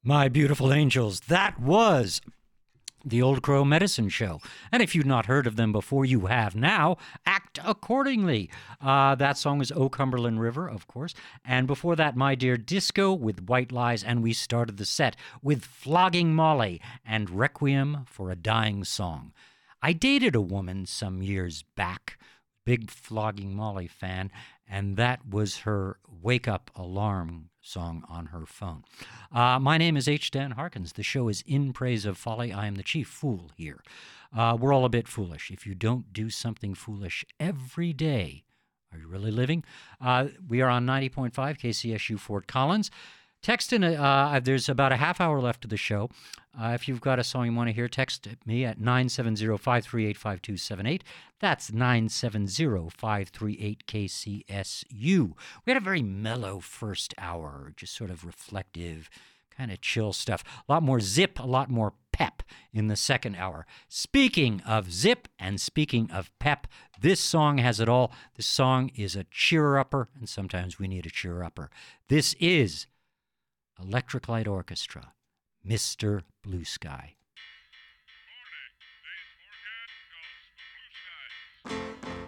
My beautiful angels, that was the Old Crow Medicine Show. And if you've not heard of them before, you have now. Act accordingly. That song is O Cumberland River, of course. And before that, My Dear Disco with White Lies. And we started the set with Flogging Molly and Requiem for a Dying Song. I dated a woman some years back, big Flogging Molly fan, and that was her wake-up alarm song on her phone. My name is H. Dan Harkins. The show is In Praise of Folly. I am the chief fool here. We're all a bit foolish. If you don't do something foolish every day, are you really living? We are on 90.5 KCSU Fort Collins. Text in, there's about a half hour left of the show. If you've got a song you want to hear, text me at 970-538-5278. That's 970-538-KCSU. We had a very mellow first hour, just sort of reflective, kind of chill stuff. A lot more zip, a lot more pep in the second hour. Speaking of zip and speaking of pep, this song has it all. This song is a cheer-upper, and sometimes we need a cheer-upper. This is Electric Light Orchestra, Mr. Blue Sky.